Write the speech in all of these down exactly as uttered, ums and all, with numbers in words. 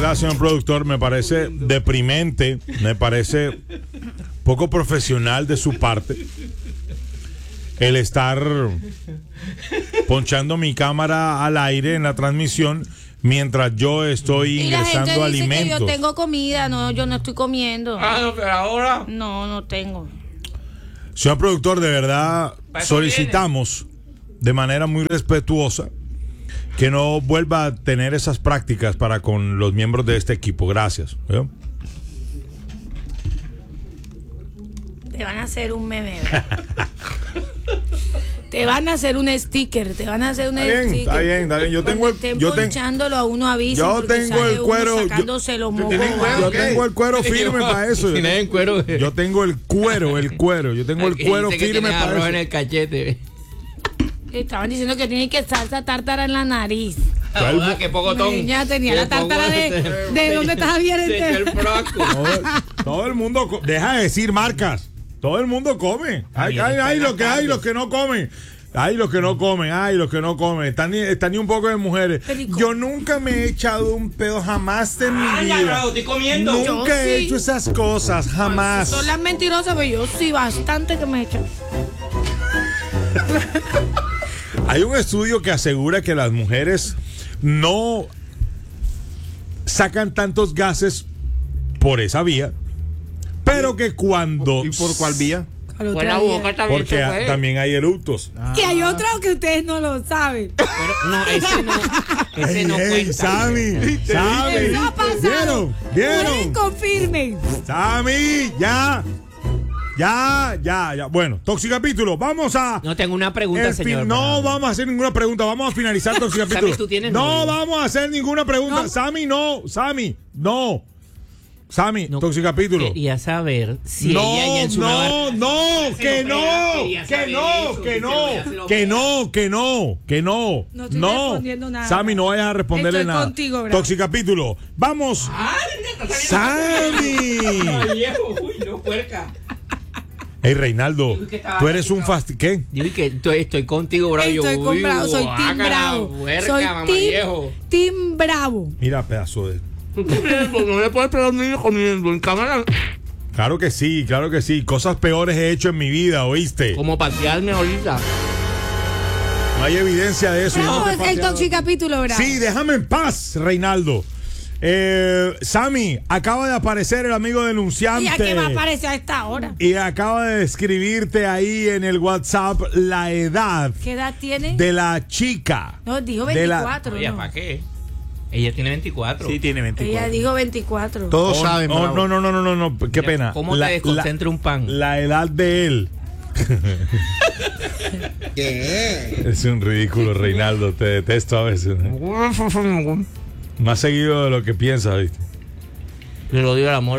verdad, señor productor, me parece deprimente, me parece poco profesional de su parte el estar ponchando mi cámara al aire en la transmisión mientras yo estoy y la ingresando gente dice alimentos. que yo tengo comida, no, yo no estoy comiendo. Ah, no, pero ahora. No, no tengo. Señor productor, de verdad solicitamos de manera muy respetuosa que no vuelva a tener esas prácticas para con los miembros de este equipo. Gracias. ¿Veo? Te van a hacer un meme. Te van a hacer un sticker, te van a hacer un está bien, sticker. Está bien, está bien. Yo tengo el, Estén yo ten, ponchándolo a uno avisen. yo tengo el cuero. Sacándose los mocos. Yo tengo el cuero firme para eso. Yo tengo, cuero. yo tengo el cuero, el cuero. Yo tengo el cuero firme para eso. En el cachete. Estaban diciendo que tienen que salsa tártara en la nariz. Ah, qué poco ton. Ya tenía la tártara de, de dónde está Javier. El todo, todo el mundo, deja de decir marcas. Todo el mundo come. Hay, hay, hay los que hay, los que no comen. Hay los que no comen, hay los que no comen. Están ni, están ni un poco de mujeres. Perico. Yo nunca me he echado un pedo jamás en mi Ay, vida. ya, estoy comiendo. Nunca Yo he sí. hecho esas cosas, jamás. Son las mentirosas, pero yo sí, bastante que me echan. Hay un estudio que asegura que las mujeres no sacan tantos gases por esa vía, pero que cuando... ¿Y por cuál vía? Por la boca también. Porque se a- puede. también hay eructos. Y hay otro que ustedes no lo saben. Pero, no, ese no. Ese Ey, no ey, cuenta. Sammy, Sammy. Eso ha pasado. ¿Vieron? Pueden ¿Vieron? confirmen. Sammy, ya. Ya, ya, ya. Bueno, Toxicapítulo, vamos a... No tengo una pregunta, el fin- señor. no vamos a hacer ninguna pregunta, vamos a finalizar Toxicapítulo. Sammy, ¿tú tienes no novio? vamos a hacer ninguna pregunta. No. Sammy, no, Sammy, no. Sammy, No, Toxicapítulo. Quería saber si no, ella ya en su nueva- no, no, que no, Quería que saber no, eso, que que no, se lo vea, se lo que vea. no, que no, que no, No estoy respondiendo nada. Sammy, no vayas a responderle Estoy nada. contigo, bravo. Toxicapítulo, vamos. Ay, Sammy. Ay, viejo, uy, no, puerca. Hey, Reinaldo, Uy, que estaba tú eres un complicado. fasti... ¿Qué? Digo que estoy, estoy contigo, bravo. Estoy Yo, con uy, bravo, soy team guácala, bravo. puerca, Soy mamá team, viejo. team bravo. Mira, pedazo de... No le puedes pegar a un niño comiendo en cámara. Claro que sí, claro que sí. Cosas peores he hecho en mi vida, ¿oíste? Como pasearme ahorita. No hay evidencia de eso. Yo no No, te he el pateado. toxicapítulo bravo. Sí, déjame en paz, Reinaldo. Eh, Sammy, acaba de aparecer el amigo denunciante. ¿Y a qué va a aparecer a esta hora? Y acaba de escribirte ahí en el WhatsApp la edad ¿Qué edad tiene? de la chica. No, dijo de la- veinticuatro. Oye, ¿no? ¿para qué? Ella tiene veinticuatro. Sí, tiene veinticuatro. Ella dijo veinticuatro. Todos Oh, saben, oh, bravo. no, no, no, no, no, no, qué Mira, pena. ¿cómo te desconcentra un pan? La edad de él. ¿Qué? Es un ridículo, Reinaldo. Te detesto a veces. ¿eh? Más seguido de lo que piensas, ¿viste? Le lo digo al amor.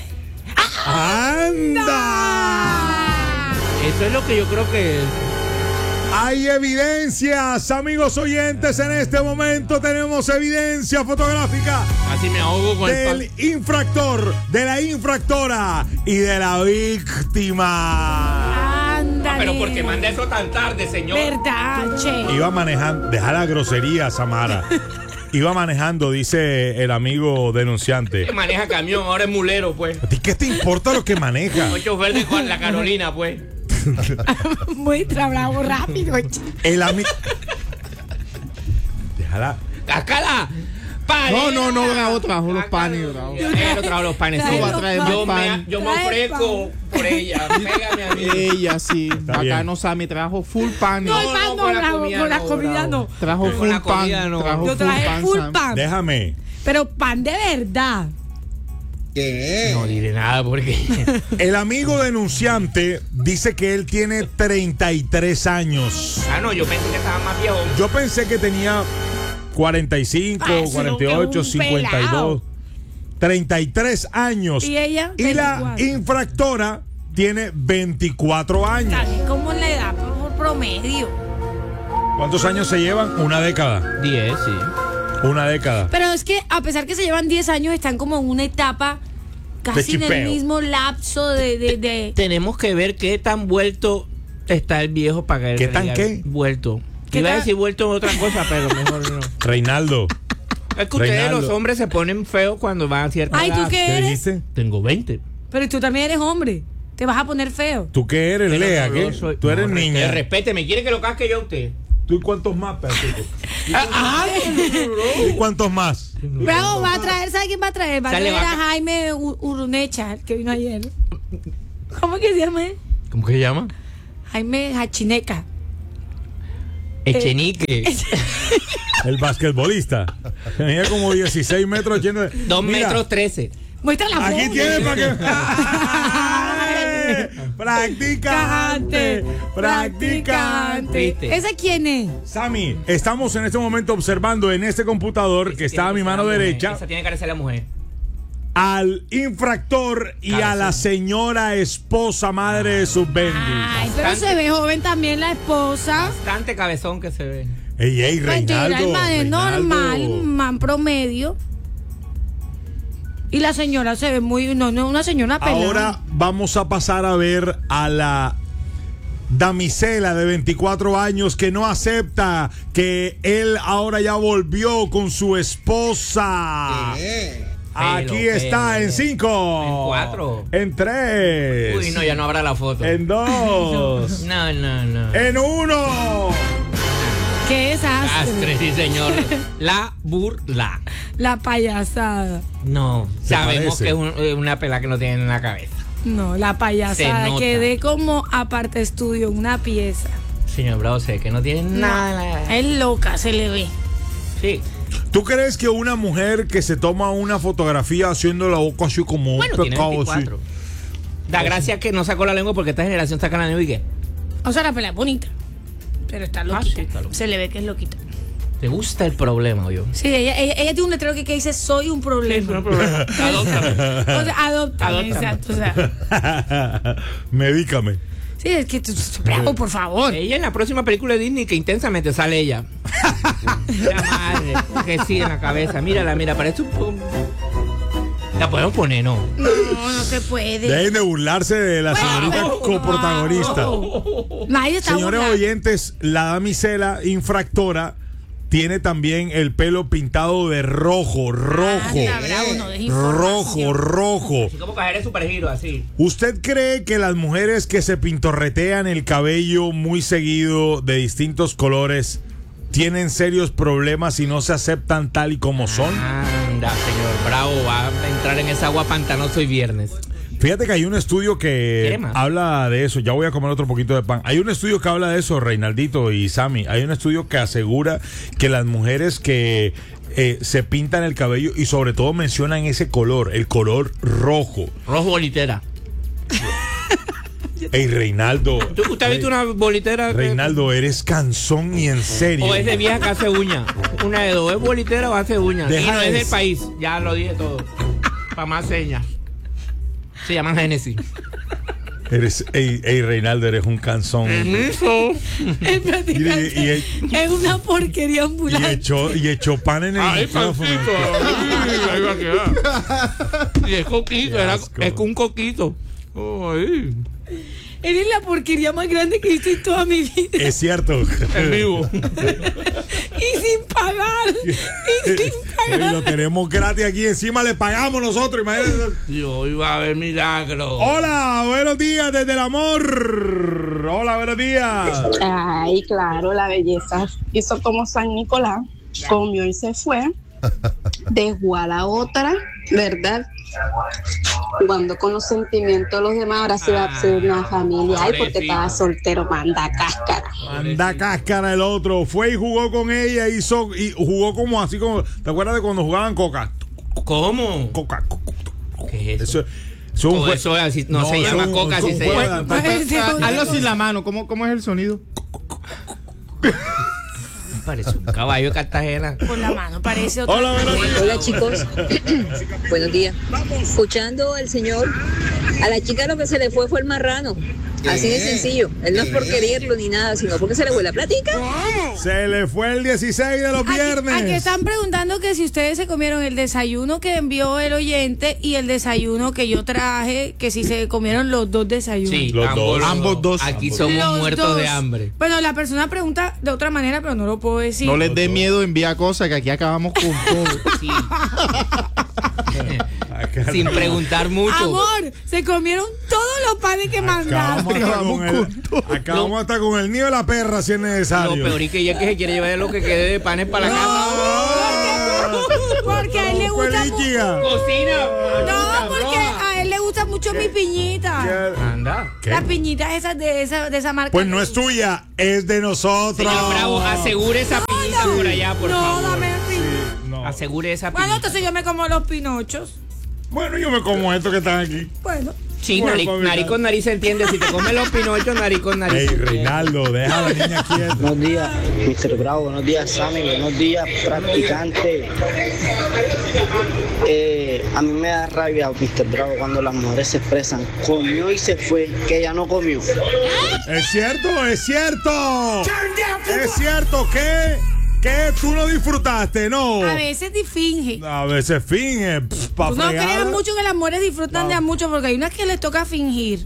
¡Anda! Eso es lo que yo creo que. Hay evidencias, amigos oyentes. En este momento tenemos evidencia fotográfica Así me ahogo con el pan. del infractor, de la infractora y de la víctima. Ándale. Ah, pero porque manda eso tan tarde, señor. Verdad, che. Iba manejando, deja la grosería, Samara. Iba manejando, dice el amigo denunciante. Que maneja camión, ahora es mulero, pues. ¿A ti qué te importa lo que maneja? Soy chofer de Juan- la Carolina, pues. Muestra bravo rápido, che. El amigo. Déjala. ¡Cascada! No, no, no, bravo, trajo los panes, bravo. Él trajo los panes. Trae sí. los Yo panes. me, yo me Trae ofrezco por ella. Pégame a mí. Ella sí. Está Acá bien. no Sammy trajo full pan. No, el No, pan no, no, con la bravo, comida con la no, comida bravo. no. Trajo Con full la pan. comida no. Trajo Yo full traje pan, full Sam. pan. Déjame. Pero pan de verdad. No diré nada porque. El amigo denunciante dice que él tiene treinta y tres años. Ah, no, yo pensé que estaba más viejo. Yo pensé que tenía cuarenta y cinco, Ah, eso cuarenta y no, que ocho, es un cincuenta y dos. pelao. treinta y tres años. Y ella, Y la veinticuatro. infractora tiene veinticuatro años. También como en la edad por promedio. ¿Cuántos años se llevan? Una década. diez, sí. Una década. Pero es que a pesar que se llevan diez años, están como en una etapa casi en el chipeo. mismo lapso de... de, de- Tenemos que ver qué tan vuelto está el viejo para que él ¿Qué tan diga qué? Vuelto. ¿Qué Iba a tan- decir vuelto en otra cosa, pero mejor no. Reinaldo. Es que ustedes Reinaldo. los hombres se ponen feos cuando van a cierta Ay, edad. ¿tú qué ¿Qué eres? dijiste? Tengo veinte. Pero tú también eres hombre. Te vas a poner feo. ¿Tú qué eres, Pero Lea? no, ¿Qué? no soy- Tú eres no, niña. respe- Respéteme, ¿quiere que lo casque yo a usted? ¿Tú y cuántos más, pedacito? Ah, ¿Tú y cuántos más? Bravo, va a traer, ¿sabes quién va a traer? Va a Dale, traer a vaca. Jaime U- Urunecha, el que vino ayer. ¿Cómo que se llama? él? ¿Cómo que se llama? Jaime Hachineca. Echenique. El basquetbolista. Tenía como dieciséis metros. Lleno de... Dos Mira, metros trece. Muestra la Aquí foto. tiene para que. Practicante, practicante. ¿Viste? ¿Ese quién es? Sammy, estamos en este momento observando en este computador que está a mi mano derecha Esa tiene que ser la mujer. al infractor y a Cabezón. la señora esposa madre de sus Bendy. Ay, pero Bastante. se ve joven también la esposa. Bastante cabezón que se ve. Ey, ey, Mentira, Reinaldo. el man es Reinaldo. normal, un man promedio. Y la señora se ve muy. No, no, una señora pelada. Ahora vamos a pasar a ver a la damisela de veinticuatro años que no acepta que él ahora ya volvió con su esposa. Aquí Pelo, está pelo. en cinco. En cuatro. En tres. Uy, no, ya no habrá la foto. En dos. No, no, no. En uno. Qué desastre. Astre, sí, señor. La burla. La payasada. No, ¿Te sabemos parece? que es un- eh, una pela que no tiene en la cabeza. No, la Se payasada. nota. Quedé como aparte estudio, una pieza. Señor Bravo, sé que no tiene nada. en la- Es loca, se le ve. Sí. ¿Tú crees que una mujer que se toma una fotografía haciendo la boca así como Bueno, un tiene pecado así? veinticuatro. Da gracia que no sacó la lengua porque esta generación está ganando y qué. O sea, la pelea es bonita. Pero está loquita. sí, está loquita. Se le ve que es loquita. ¿Te gusta el problema, yo? Sí, ella, ella, ella tiene un letrero que, que dice soy un problema. problema. Adóptame. O sea, adóptame, Adóptame. exacto. O sea, Medícame. sí, es que tú, tú- bravo, por favor. Ella en la próxima película de Disney que intensamente sale ella. La madre, que sí en la cabeza. Mírala, mira, parece un poco. La podemos poner, ¿no? No, no se puede. Dejen de burlarse de la señorita Bueno, coprotagonista. Nadie está Señores burlando. oyentes, la damisela infractora tiene también el pelo pintado de rojo, rojo, Anda, bravo, no dejes rojo, información. rojo. Así como caer en supergiro, así. ¿Usted cree que las mujeres que se pintorretean el cabello muy seguido de distintos colores tienen serios problemas y no se aceptan tal y como son? Anda, señor Bravo, va a entrar en esa agua pantanosa hoy viernes. Fíjate que hay un estudio que ¿Quiere más? habla de eso. Ya voy a comer otro poquito de pan. Hay un estudio que habla de eso, Reinaldito y Sammy. Hay un estudio que asegura que las mujeres que eh, se pintan el cabello y sobre todo mencionan ese color, el color rojo. Rojo bolitera. Ey, Reinaldo. ¿Tú- ¿Usted ha visto una bolitera? que- Reinaldo, eres cansón y en serio. O es de vieja que hace uña. Una de dos, ¿es bolitera o hace uña? Deja Y no de es del s- país, ya lo dije todo. Para más señas. Se llaman Génesis. Eres, ey, ey, Reinaldo, eres un cansón. Eso. El Y, practicante y- y- es una porquería y ambulante. echó, y echó pan en el Ay, micrófono. pancito. Ay, ahí va a quedar. Y es coquito, Qué era, asco. es un coquito. Ay, Eres la porquería más grande que he visto en toda mi vida. Es cierto. en vivo. Y sin pagar. Y sin Ey, pagar. lo tenemos gratis aquí. Encima le pagamos nosotros. Imagínate. Yo iba a ver milagro. Hola, buenos días desde el amor. Hola, buenos días. Ay, claro, la belleza hizo como San Nicolás, comió y se fue, dejó a la otra, ¿verdad? Jugando con los sentimientos de los demás, ahora sí va a ser una familia. Ay, porque estaba soltero, manda cáscara. Anda cáscara el otro. Fue y jugó con ella. Hizo, y jugó como así como. ¿Te acuerdas de cuando jugaban coca? ¿Cómo? Coca. coca. ¿Qué es eso? Eso, eso es un O jue- eso es así, no, se eso llama es un- coca, eso así es se un llama. juego. Ese es otra Hazlo cosa. sin la mano. ¿Cómo, cómo es el sonido? Parece un caballo de Cartagena. Con la mano, parece otra Hola, buenos días. Hola chicos, buenos días. Escuchando al señor, a la chica lo que se le fue fue el marrano. Así de sencillo. Él no es por quererlo ni nada, sino porque se le fue la platica. Se le fue el dieciséis de los Aquí, viernes. aquí están preguntando que si ustedes se comieron el desayuno que envió el oyente y el desayuno que yo traje, que si se comieron los dos desayunos. Sí, Los ambos, dos. los Ambos dos. Aquí Ambos somos Los muertos dos. de hambre. Bueno, la persona pregunta de otra manera, pero no lo puedo decir. No les dé miedo enviar cosas que aquí acabamos con todo. Sí. Acá Sin preguntar mucho. Amor, se comieron todos los panes que mandaron. Acabamos hasta con el, acabamos hasta con el nido de la perra si es necesario. Lo peor es que ella que se quiere llevar lo que quede de panes para la casa. Porque a él le gusta mu- Felichiga. Cocina. No, porque a él le gusta mucho mi piñita. Anda. ¿Qué? Las piñitas esas de esa, de esa marca. Pues no es tuya, es de nosotros. Señor Bravo, asegure esa piñita no. por allá, por no, favor. dame el piñita. No. Asegure esa Bueno, piñita. entonces yo me como los pinochos. Bueno, yo me como estos que están aquí. Bueno. Sí, Bueno, nariz, papi, nariz con nariz se entiende. Si te comes los pinochos, nariz con nariz. Ey, se entiende. Reinaldo, deja a la niña quieta. Buenos días, mister Bravo. Buenos días, Sammy. Buenos días, practicante. Eh, a mí me da rabia, mister Bravo, cuando las mujeres se expresan. Comió y se fue, que ella no comió. Es cierto, es cierto. Es cierto que, que tú no disfrutaste, no. A veces te finge. A veces finge. Para Tú no creas mucho que las mujeres disfrutan de a mucho porque hay unas que les toca fingir.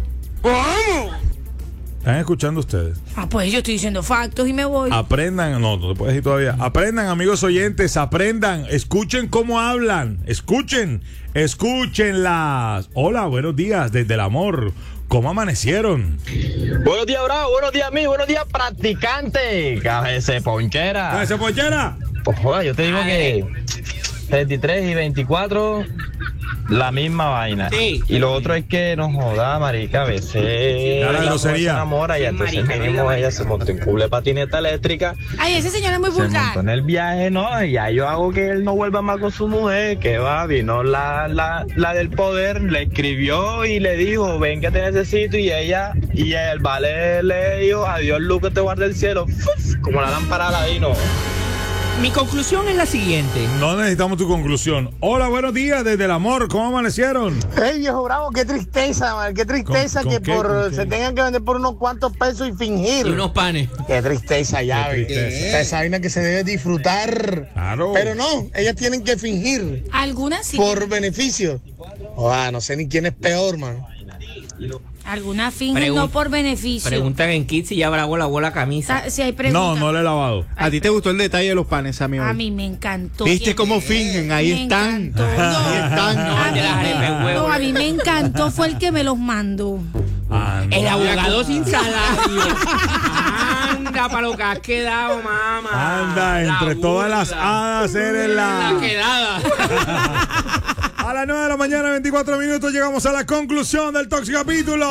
¿Están escuchando ustedes? Ah, pues yo estoy diciendo factos y me voy. Aprendan, no, no te puedes ir todavía. Aprendan, amigos oyentes, aprendan. Escuchen cómo hablan. Escuchen, escúchenlas. Hola, buenos días, desde el amor. ¿Cómo amanecieron? Buenos días, Bravo. Buenos días, mí. Buenos días, practicante. Cabeza ponchera. ¿Cabeza ponchera? Pues joder, yo te digo que veintitrés y veinticuatro, la misma vaina. Sí. Y lo otro es que no joda, marica, a veces Ya la la grosería. mujer se enamora y Sí, entonces marica, mínimo no, ella se montó en cuble patineta eléctrica, Ay, ese señor es muy se montó vulgar. en el viaje, ¿no? Y ya yo hago que él no vuelva más con su mujer, que va, vino la, la, la del poder, le escribió y le dijo, ven que te necesito, y ella, y el vale le dijo, adiós luz que te guarde el cielo, ¡fuf! Como la lámpara de Aladino. Mi conclusión es la siguiente. No necesitamos tu conclusión. Hola, buenos días, desde el amor. ¿Cómo amanecieron? Ey, viejo Bravo, qué tristeza, man. Qué tristeza ¿Con- con que qué? por ¿Con qué? se tengan que vender por unos cuantos pesos y fingir. Y unos panes. Qué tristeza, ya, Qué ve. tristeza. Esa vaina que se debe disfrutar. Claro. Pero no, ellas tienen que fingir Algunas sí. por beneficio. Ah, no sé ni quién es peor, man. Algunas fingen Pregun- no por beneficio. Preguntan en Kids si ya Bravo lavó la camisa. Sa- Si hay preguntas. No, no le he lavado. ¿A ti te gustó el detalle de los panes, Sammy? A hoy? mí me encantó. ¿Viste cómo fingen? Ahí Me están. encantó. Ahí No, están. No, a el mí de las arepas de me- huevo. no, a mí me encantó, fue el que me los mandó. Anda. El abogado sin salario. Anda, para lo que has quedado, mamá. Anda, La entre todas las burla. hadas eres la... La quedada. A las nueve de la mañana, veinticuatro minutos, llegamos a la conclusión del tóxico capítulo.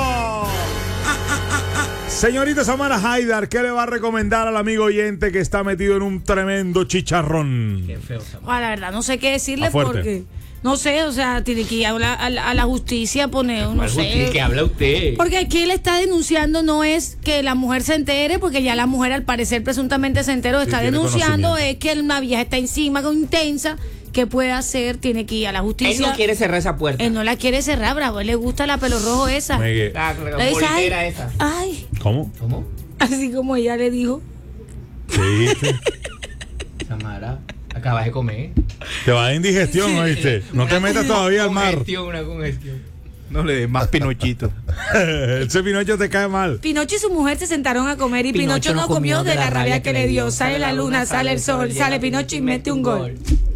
Señorita Samara Haidar, ¿qué le va a recomendar al amigo oyente que está metido en un tremendo chicharrón? Qué feo, Samara. Ah, la verdad, no sé qué decirle Está fuerte. porque. No sé, o sea, tiene que ir a la, a la- a la justicia, poner, no ¿Cuál justicia sé. que habla usted? Porque aquí él está denunciando no es que la mujer se entere, porque ya la mujer al parecer presuntamente se enteró, está tiene denunciando conocimiento. es que una vieja está encima, con intensa, ¿qué puede hacer? Tiene que ir a la Él justicia. no quiere cerrar esa puerta. Él no la quiere cerrar, Bravo, a él le gusta la pelo rojo esa. Me- La, la Le dice, bolitera ay, esa. ay, ¿Cómo? ¿Cómo? así como ella le dijo. ¿Qué dijiste? Samara, acabas de comer. Te va a dar indigestión, ¿oíste? No te Una metas todavía al mar. congestión, Una congestión. No le des más pinochito. Ese pinocho te cae mal. Pinocho y su mujer se sentaron a comer y Pinocho, no comió de la rabia que le dio. Sale la luna, sale el sol, sale Pinocho y mete un gol.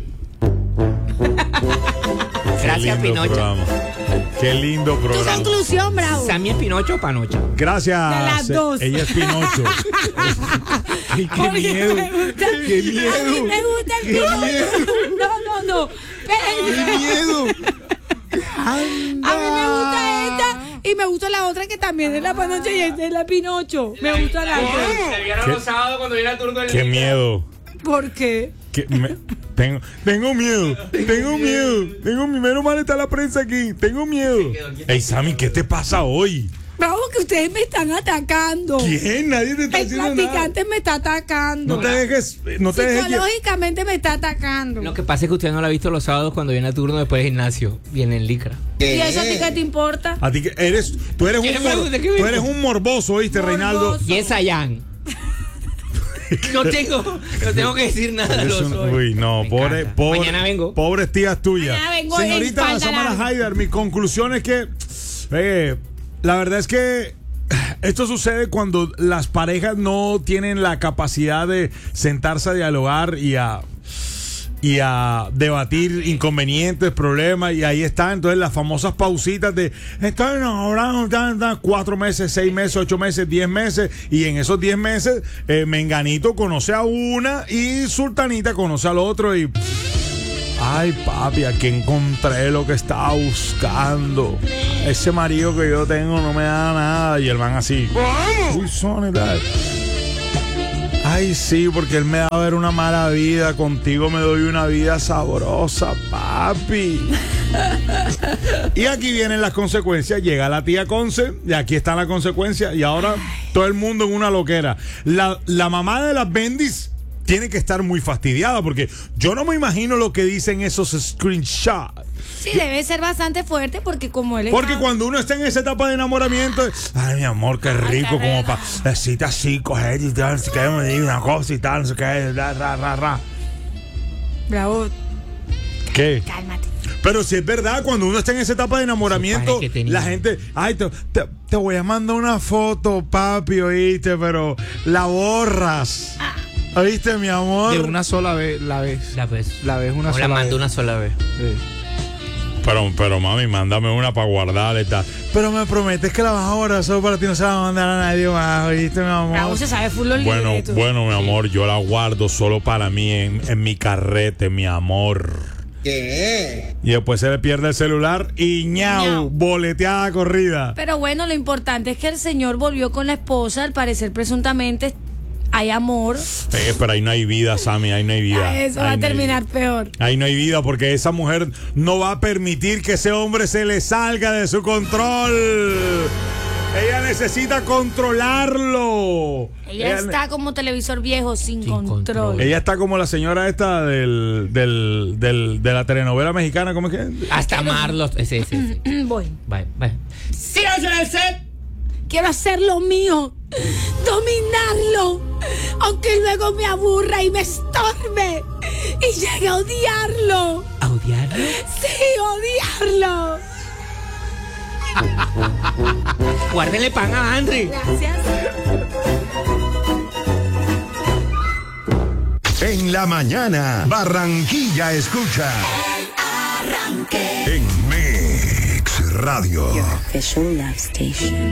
Gracias, Qué lindo Pinocho. programa. Qué lindo Tu programa. conclusión, Bravo. ¿Sammy es Pinocho o Panocho? Gracias. De las dos. Ella es Pinocho. Ay, qué Porque miedo. me gusta- Qué A mí miedo. me gusta el Qué Pinocho. miedo. No, no, no. Qué miedo. A mí me gusta esta y me gusta la otra que también es la Panocho y esta es la Pinocho. Me gusta la otra. Se vieron ¿Qué? los sábados cuando viene el turno del Qué niño. miedo. ¿Por qué? Qué me- tengo, tengo miedo. Tengo miedo. Tengo mi menos mal está la prensa aquí. Tengo miedo. Ey, Sammy, ¿qué te pasa hoy? Bravo, que ustedes me están atacando. ¿Quién? Nadie te está El haciendo nada. practicante me está atacando. No te dejes, no te dejes. lle- Psicológicamente me está atacando. Lo que pasa es que usted no la ha visto los sábados cuando viene a turno después del gimnasio. Viene en licra. ¿Y eso a ti qué te importa? A ti que eres, tú eres un, ¿Qué mor- pregunta? ¿Qué tú dijo? eres un morboso, ¿oíste, Morboso. Reinaldo? Y es Sayan. No tengo, no tengo que decir nada. Eres Lo un- soy. uy, no, Me pobre, encanta. pobre, Mañana vengo. pobres tías tuyas. Mañana vengo en Señorita falda Samara larga. Haidar, mi conclusión es que, eh, la verdad es que esto sucede cuando las parejas no tienen la capacidad de sentarse a dialogar y a y a debatir inconvenientes, problemas, y ahí está entonces las famosas pausitas de estoy enamorado, tan, tan, cuatro meses, seis meses, ocho meses, diez meses, y en esos diez meses eh, Menganito conoce a una y Sultanita conoce al otro y ay papi, aquí encontré lo que estaba buscando. Ese marido que yo tengo no me da nada. Y el man así, uy, son y tal. Ay, sí, porque él me da a ver una mala vida. Contigo me doy una vida sabrosa, papi. Y aquí vienen las consecuencias. Llega la tía Conce y aquí están las consecuencias. Y ahora todo el mundo en una loquera. La, la mamá de las Bendis tiene que estar muy fastidiada porque yo no me imagino lo que dicen esos screenshots. Sí, debe ser bastante fuerte porque como él Porque está- cuando uno está en esa etapa de enamoramiento, ay, mi amor, qué rico, qué como para decirte así, coger y tal, no sé qué, me diga una cosa y tal, no sé qué, ra, ra, ra, ra. Bravo, ¿Qué? cálmate. Pero si es verdad, cuando uno está en esa etapa de enamoramiento, Su pareja que tenía. la gente, ay, te, te, te voy a mandar una foto, papi, oíste, pero la borras. ¿Oíste, mi amor? De una sola vez, la vez. La vez. La vez una No sola la vez. mando una sola vez. Sí. Pero, pero mami, mándame una para guardar y tal. Pero me prometes que la vas a guardar solo para ti, no se la vas a mandar a nadie más, ¿oíste, mi amor? Bravo se sabe full los Bueno, libretos. bueno, mi amor, yo la guardo solo para mí en, en mi carrete, mi amor. ¿Qué? Y después se le pierde el celular y ñau, Ñau. boleteada corrida. Pero bueno, lo importante es que el señor volvió con la esposa, al parecer presuntamente hay amor. Eh, pero ahí no hay vida, Sammy, ahí no hay vida. Eso Ahí va a no hay terminar vida. peor. Ahí no hay vida porque esa mujer no va a permitir que ese hombre se le salga de su control. Ella necesita controlarlo. Ella está como televisor viejo, sin, Sin control. control. Ella está como la señora esta del, del, del, de la telenovela mexicana, ¿cómo es que? Hasta amarlos. Ese, ese, ese. Voy. Bye, bye. ¡Silencio en el set! Quiero hacer lo mío, dominarlo, aunque luego me aburra y me estorbe y llegue a odiarlo. ¿A odiarlo? Sí, odiarlo. Guárdenle pan a Andri. Gracias. En la mañana, Barranquilla escucha. En Mix Radio. Official Love Station.